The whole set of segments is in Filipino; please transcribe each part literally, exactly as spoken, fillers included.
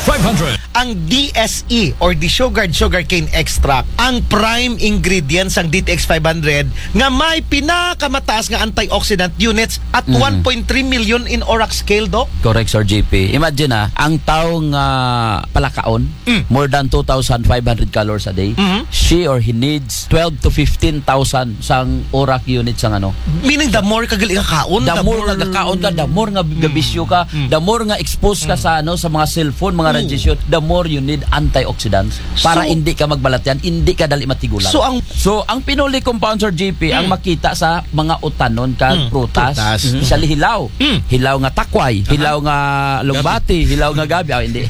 five hundred. Ang D S E or desugared sugarcane extract ang prime ingredients ng D T X five hundred nga may pinakamataas nga antioxidant units at Mhm. one point three million in O R A C scale, Doc. Correct, Sir J P. Imagine na, ang taong uh, palakaon, Mm. more than two thousand five hundred calories a day, Mhm. she or he needs twelve to fifteen thousand sang O R A C unit sang ano. Meaning the more kagali ka kaon, The more nga kakaon ka, the more nga gabisyo ka, the more nga exposed ka sa ano sa mga cellphone, mga Mm. radiation, the more you need antioxidants para So- hindi ka magbalatyan, hindi ka dali matigulan. So, ang- so ang pinuli compound, Sir J P, ang makita sa mga utanon ka Mm. prutas, Prutas. Mhm. isa hilaw, Mm. hilaw nga takway, hilaw nga lugbati, hilaw nga gabi, ah, hindi.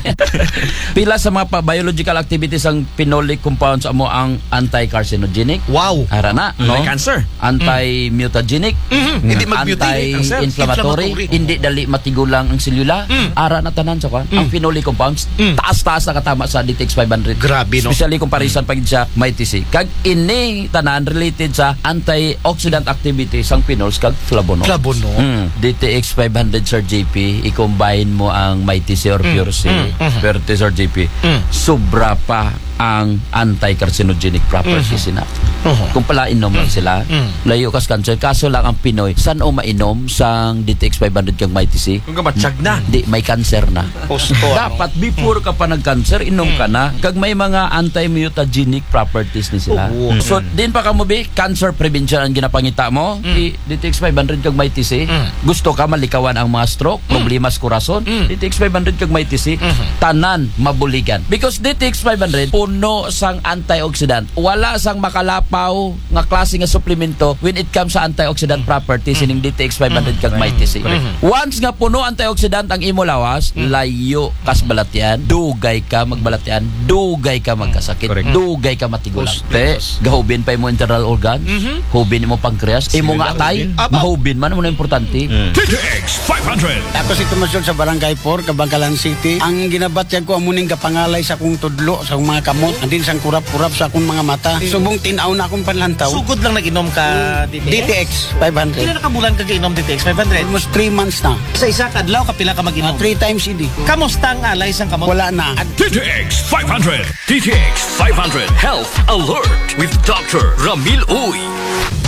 Pila sa mga pa- biological activities ang pinoli compounds amo ang anti-carcinogenic. wow. Ara na, no? Cancer. Anti-mutagenic, Mhm. Hindi mag-mutate. anti-inflammatory, hindi dali matigulang ang selula. Mm. Ara na tanan sa kwan. Ang phenolic compounds, Mm. taas-taas na katama sa D T X five hundred. Grabe, no? Especially comparison pag sa may T C. Kag ini tanan related sa antioxidant activities ang phenols kag flavonoids. Flavonoid. Mm. D T X five hundred, Sir J P, i-combine mo ang Mighty C or Pure C, Mm. Mhm. Pure T, Sir J P, Mm. sobra pa ang anti-carcinogenic properties sina. Mhm. Kung pala inom lang sila, Mm. layo kas cancer. Kaso lang ang Pinoy, saan o mainom sang D T X five hundred kang Mighty C? Kung kamatsyag na. Di, may cancer na. Posto, Dapat before ka pa nag-cancer, inom ka na. Kag may mga anti-mutagenic properties ni sila. Oo. So, din pa ka mo bi, cancer prevention ang ginapangita mo. I D T X five hundred kag Mighty C. Mm. Gusto ka malikawan ang mga stroke, problema sa kurason. Mm. D T X five hundred kag Mighty C, Mhm. tanan mabuligan. Because D T X five hundred puno sang antioxidant. Wala sang makalapaw nga klase nga suplemento when it comes sa antioxidant properties ining D T X five hundred kag Mighty C. Once nga puno antioxidant ang imo lawas, layo kas balatyan, dugay ka magbalatyan, dugay ka magkasakit, Correct. dugay ka matigulang. Post- Te, post. gahubin pa imo internal organs, Mhm. hubin imo pancreas, imo nga atay, Apa. mahubin man mo na importante. D T X five hundred. Ako si Tomasyon sa Barangay four, Kabangkalan City. Ang ginabatyag ko amuning kapangalay sa akong tudlo, sa akong mga kamot, andin sang kurap-kurap sa akong mga mata. Subong tinaw na akong panlantaw. Sugod lang nag-inom ka D T X? D T X five Kailan hundred. nakabulan ka inom D T X five hundred? Almost three months na. Sa isa kadlaw kapila ka Uh, mag-inom. three times a day. Kamusta ang alay sang kamot? Wala na. D T X five hundred. D T X five hundred Health Alert with Doctor Ramil Uy.